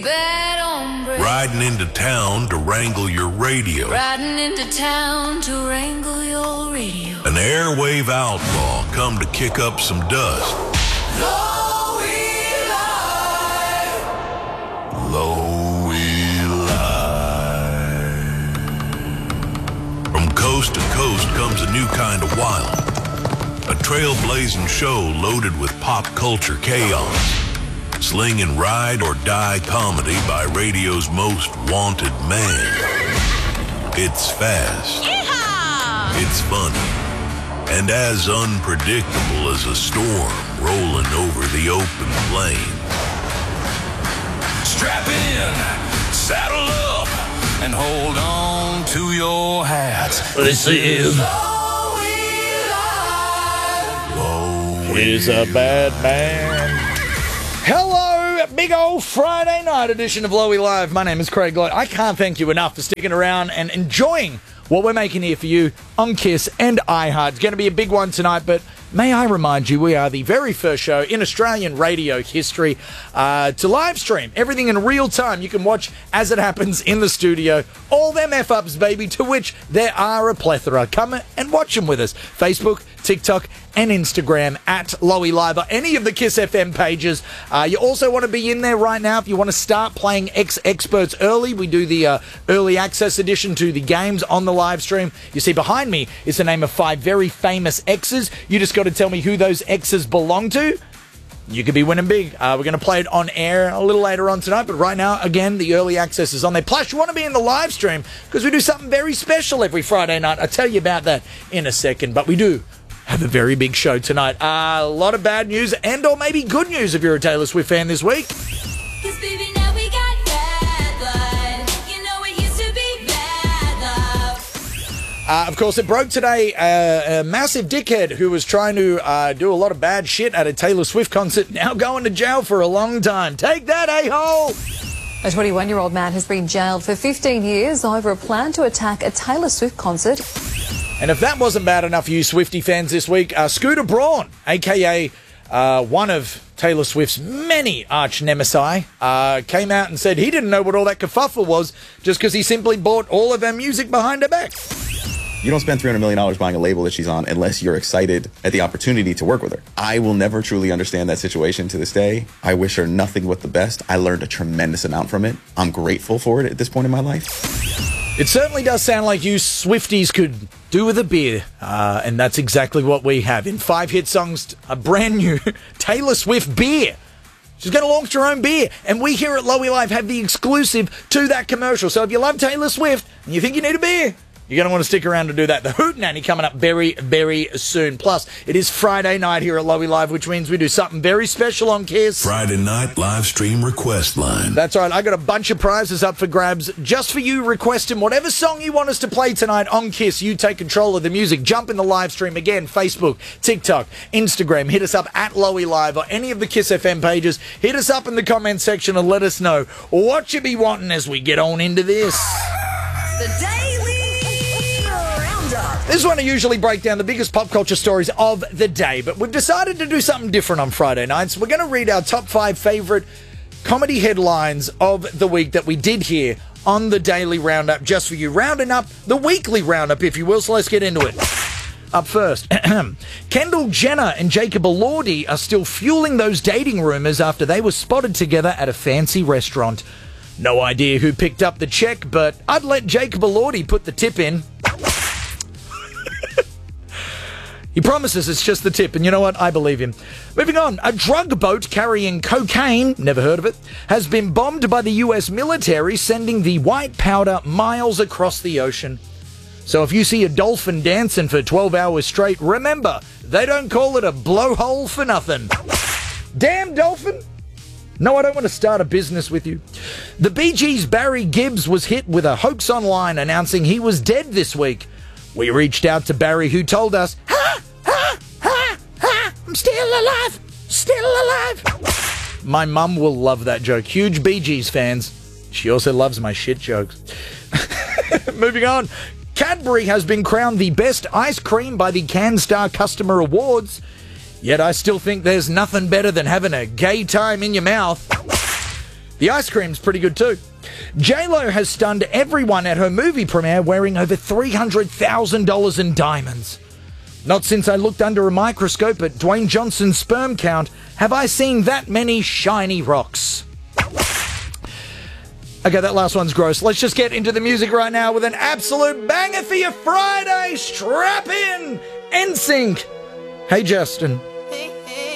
bad hombre. Riding into town to wrangle your radio. Riding into town to wrangle your radio. An airwave outlaw come to kick up some dust. Low Eli. Low Eli. From coast to coast comes a new kind of wild. A trailblazing show loaded with pop culture chaos. Slinging ride or die comedy by radio's most wanted man. It's fast. Yeehaw! It's funny. And as unpredictable as a storm rolling over the open plain. Strap in, saddle up, and hold on to your hats. This is He's a bad man. Hello, big old Friday night edition of Lowy Live. My name is Craig Lloyd. I can't thank you enough for sticking around and enjoying what we're making here for you on KISS and iHeart. It's going to be a big one tonight, but may I remind you, we are the very first show in Australian radio history to live stream everything in real time. You can watch as it happens in the studio. All them F-ups, baby, to which there are a plethora. Come and watch them with us. Facebook, TikTok, and Instagram at Lowy Live or any of the KISS FM pages. You also want to be in there right now if you want to start playing X-Experts early. We do the early access edition to the games on the live stream. You see behind me is the name of 5 very famous X's. You just got to tell me who those X's belong to. You could be winning big. We're going to play it on air a little later on tonight, but right now, again, the early access is on there. Plus, you want to be in the live stream because we do something very special every Friday night. I'll tell you about that in a second, but we do have a very big show tonight. A lot of bad news and or maybe good news if you're a Taylor Swift fan this week. Cause baby, now we got bad blood. You know it used to be bad love. Of course, it broke today. A massive dickhead who was trying to do a lot of bad shit at a Taylor Swift concert now going to jail for a long time. Take that, a-hole! A 21-year-old man has been jailed for 15 years over a plan to attack a Taylor Swift concert. And if that wasn't bad enough for you Swiftie fans this week, Scooter Braun, a.k.a. One of Taylor Swift's many arch nemesis, came out and said he didn't know what all that kerfuffle was just because he simply bought all of her music behind her back. You don't spend $300 million buying a label that she's on unless you're excited at the opportunity to work with her. I will never truly understand that situation to this day. I wish her nothing but the best. I learned a tremendous amount from it. I'm grateful for it at this point in my life. It certainly does sound like you Swifties could do with a beer, and that's exactly what we have. In 5 hit songs, a brand new Taylor Swift beer. She's going to launch her own beer, and we here at Lowy Live have the exclusive to that commercial. So if you love Taylor Swift and you think you need a beer, you're going to want to stick around to do that. The Hootenanny coming up very, very soon. Plus, it is Friday night here at Lowy Live, which means we do something very special on KISS. Friday night live stream request line. That's right. I got a bunch of prizes up for grabs just for you requesting whatever song you want us to play tonight on KISS. You take control of the music. Jump in the live stream again. Facebook, TikTok, Instagram. Hit us up at Lowy Live or any of the KISS FM pages. Hit us up in the comment section and let us know what you be wanting as we get on into this. The Daily Roundup. This is when I usually break down the biggest pop culture stories of the day, but we've decided to do something different on Friday nights. We're going to read our top 5 favourite comedy headlines of the week that we did here on the Daily Roundup, just for you. Rounding up the weekly roundup, if you will, so let's get into it. Up first, Kendall Jenner and Jacob Elordi are still fueling those dating rumours after they were spotted together at a fancy restaurant. No idea who picked up the check, but I'd let Jacob Elordi put the tip in. He promises it's just the tip, and you know what? I believe him. Moving on, a drug boat carrying cocaine, never heard of it, has been bombed by the US military, sending the white powder miles across the ocean. So if you see a dolphin dancing for 12 hours straight, remember, they don't call it a blowhole for nothing. Damn dolphin! No, I don't want to start a business with you. The Bee Gees' Barry Gibbs was hit with a hoax online announcing he was dead this week. We reached out to Barry, who told us, I'm still alive, still alive. My mum will love that joke. Huge Bee Gees fans. She also loves my shit jokes. Moving on. Cadbury has been crowned the best ice cream by the CanStar Customer Awards. Yet I still think there's nothing better than having a gay time in your mouth. The ice cream's pretty good too. J-Lo has stunned everyone at her movie premiere wearing over $300,000 in diamonds. Not since I looked under a microscope at Dwayne Johnson's sperm count have I seen that many shiny rocks. Okay, that last one's gross. Let's just get into the music right now with an absolute banger for your Friday. Strap in! NSYNC. Hey, Justin.